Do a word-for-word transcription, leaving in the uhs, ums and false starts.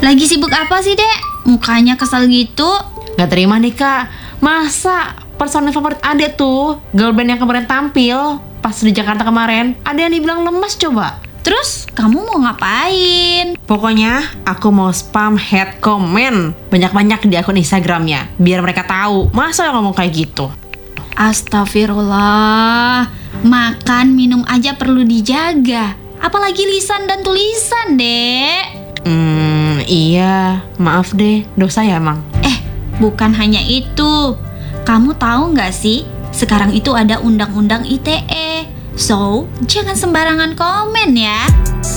Lagi sibuk apa sih, Dek? Mukanya kesel gitu. Gak terima nih kak, masa personil favorit Ade tuh, girl band yang kemarin tampil pas di Jakarta kemarin, ada yang dibilang lemas coba. Terus kamu mau ngapain? Pokoknya aku mau spam head comment banyak-banyak di akun Instagramnya, biar mereka tahu masa yang ngomong kayak gitu. Astagfirullah, makan minum aja perlu dijaga, apalagi lisan dan tulisan, Dek. Hmm, iya, maaf deh, dosa ya emang. Eh, bukan hanya itu. Kamu tahu nggak sih, sekarang itu ada undang-undang I T E. So, jangan sembarangan komen ya.